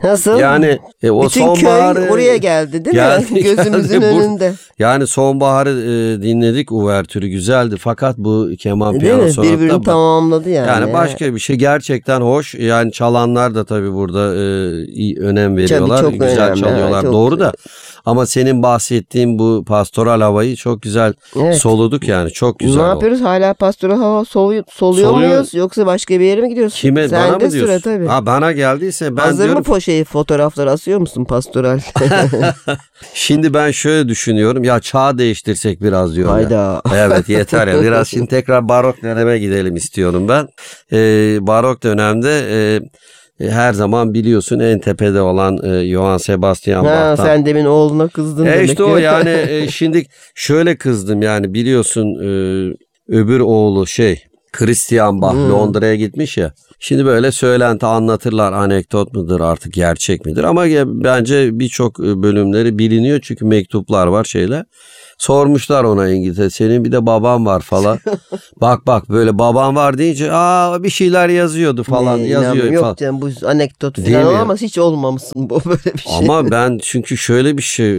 Nasıl? Yani o bütün sonbaharı köy oraya geldi değil mi? Gözümüzün önünde. Yani sonbaharı dinledik, uvertürü güzeldi fakat bu keman Değil piyano mi? sonatta Birbirini tamamladı yani. Yani başka bir şey, gerçekten hoş. Yani çalanlar da tabii burada iyi önem veriyorlar. Tabii çok güzel önemli, çalıyorlar. çok Doğru da. Ama senin bahsettiğin bu pastoral havayı çok güzel soluduk yani. Çok güzel Ne yapıyoruz? Hala pastoral hava soluyor muyuz? Yoksa başka bir yere mi gidiyorsun? Kime? Sen bana de mı diyorsun? sıra tabii. Ha, bana geldiyse ben Hazır diyorum. mı fotoğrafları asıyor musun pastoral? Şimdi ben şöyle düşünüyorum. Ya çağ değiştirsek biraz diyorum. Hayda. Ya. Evet, yeter ya. Biraz şimdi tekrar barok döneme gidelim istiyorum ben. Barok dönemde her zaman biliyorsun en tepede olan Johann Sebastian Bach'tan. Sen demin oğluna kızdın demek İşte ki. o yani şimdi şöyle kızdım yani biliyorsun öbür oğlu Christian Bach Londra'ya gitmiş ya. Şimdi böyle söylenti anlatırlar, anekdot mudur artık gerçek midir ama bence birçok bölümleri biliniyor çünkü mektuplar var şeyler. Sormuşlar ona İngiltere, senin bir de baban var falan. bak böyle baban var deyince bir şeyler yazıyordu falan yazıyor. Yok falan. canım bu anekdot Değil falan mi? ama hiç olmamışsın bu böyle bir şey. Ama ben çünkü şöyle bir şey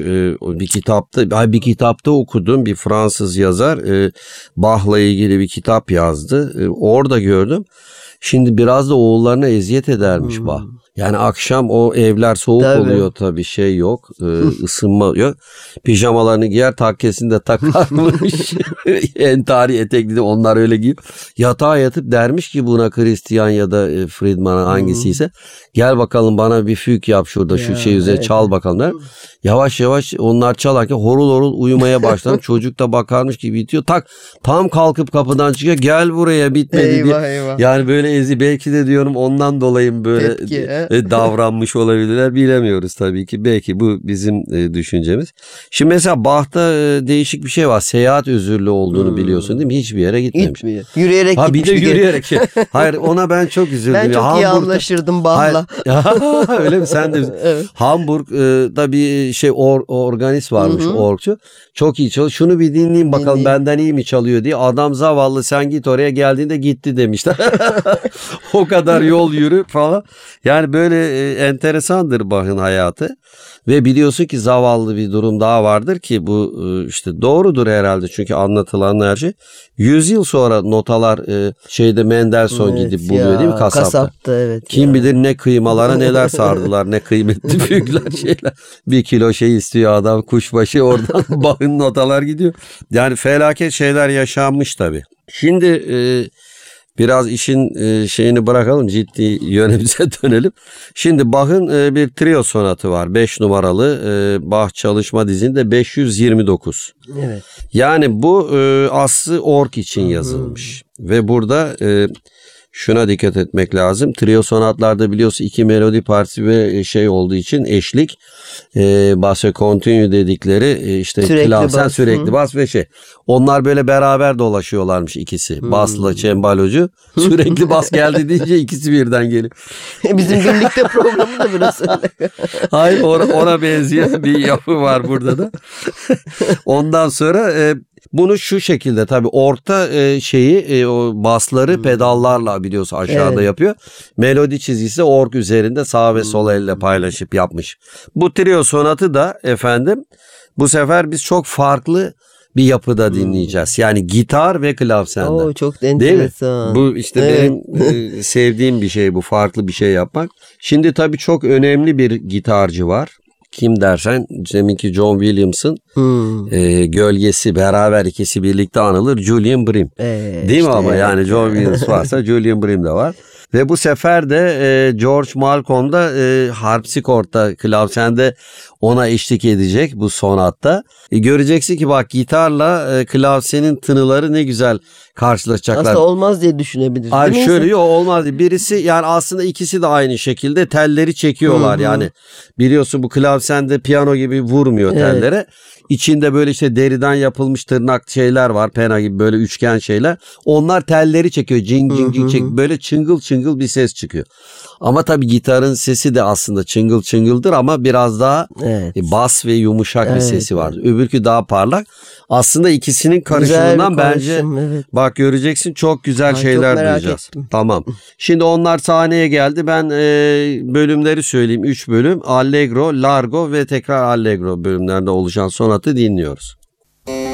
bir kitapta okudum, bir Fransız yazar Bach'la ilgili bir kitap yazdı. Orada gördüm. Şimdi biraz da oğullarına eziyet edermiş Bach. Yani akşam o evler soğuk oluyor tabii yok ısınma yok. Pijamalarını giyer, takkesini de takarmış. Entari etekli de onlar öyle giyiyor. Yatağa yatıp dermiş ki buna Christian ya da Friedman'a hangisiyse gel bakalım bana bir füg yap şurada şu şey üzerine çal bakalım der. Yavaş yavaş onlar çalarken horul horul uyumaya başlar. Çocuk da bakarmış gibi bitiyor. Tam kalkıp kapıdan çıkıyor. Gel buraya bitmedi diye. Eyvah. Yani böyle belki de diyorum ondan dolayı böyle davranmış olabilirler. Bilemiyoruz tabii ki. Belki bu bizim düşüncemiz. Şimdi mesela Bach'ta değişik bir şey var. Seyahat özürlü olduğunu biliyorsun değil mi? Hiçbir yere gitmemiş. Gitmiyor. Yürüyerek bir gitmiş. de yürüyerek. Hayır, ona ben çok üzüldüm. Ben çok iyi anlaşırdım Bach'la. Öyle mi? Sen de. Evet. Hamburg'da bir organist varmış, orgçu. Çok iyi çalıyor. Şunu bir dinleyin bakalım benden iyi mi çalıyor diye. Adam zavallı, sen git oraya, geldiğinde gitti demişler. O kadar yol yürü falan. Yani böyle enteresandır Bach'ın hayatı. Ve biliyorsun ki zavallı bir durum daha vardır ki bu işte doğrudur herhalde çünkü anlatılan her şey. 100 yıl sonra notalar Mendelssohn gidip buluyor değil mi kasapta? Kasapta evet. Kim bilir ne kıymalara neler sardılar, ne kıymetli büyükler şeyler. 1 kilo istiyor adam, kuşbaşı, oradan Bach'ın notalar gidiyor. Yani felaket şeyler yaşanmış tabii. Şimdi biraz işin şeyini bırakalım, ciddi yönümüze dönelim. Şimdi Bach'ın bir trio sonatı var. 5 numaralı Bach çalışma dizinde 529. Evet. Yani bu aslı org için yazılmış. Ve burada şuna dikkat etmek lazım. Trio sonatlarda biliyorsun 2 melodi partisi ve olduğu için eşlik. Basse continue dedikleri klavsen sürekli bas ve onlar böyle beraber dolaşıyorlarmış ikisi. Basla çembalocu. Sürekli bas geldi deyince ikisi birden geliyor. Bizim birlikte programı da burası. Hayır, ona benzeyen bir yapı var burada da. Ondan sonra bunu şu şekilde tabii orta o basları pedallarla biliyorsun aşağıda yapıyor. Melodi çizgisi org üzerinde sağ ve sol elle paylaşıp yapmış. Bu trio sonatı da efendim bu sefer biz çok farklı bir yapıda dinleyeceğiz. Yani gitar ve klavsenden. Çok enteresan. Bu benim sevdiğim bir şey, bu farklı bir şey yapmak. Şimdi tabii çok önemli bir gitarcı var. Kim dersen deminki John Williams'ın gölgesi, beraber ikisi birlikte anılır, Julian Bream. Değil mi ama yani John Williams varsa Julian Bream de var. Ve bu sefer de George Malcolm da harpsikortta, klavsende ona eşlik edecek bu sonatta. Göreceksin ki bak gitarla klavsenin tınıları ne güzel karşılaşacaklar. Aslında olmaz diye düşünebiliriz. Ay şöyle olmaz. Birisi yani aslında ikisi de aynı şekilde telleri çekiyorlar yani. Biliyorsun bu klavsende piyano gibi vurmuyor tellere. İçinde böyle işte deriden yapılmış tırnak şeyler var. Pena gibi böyle üçgen şeyler. Onlar telleri çekiyor. Cing cing cing çek. Böyle çıngıl çıngıl bir ses çıkıyor. Ama tabii gitarın sesi de aslında çıngıl çıngıldır ama biraz daha Evet. bas ve yumuşak bir Evet, sesi vardır. Öbürkü daha parlak. Aslında ikisinin karışımından bence evet. bak göreceksin çok güzel Ay, çok şeyler merak duyacağız. ettim. Tamam. Şimdi onlar sahneye geldi. Ben bölümleri söyleyeyim. 3 bölüm. Allegro, Largo ve tekrar Allegro bölümlerde oluşan sonatı dinliyoruz.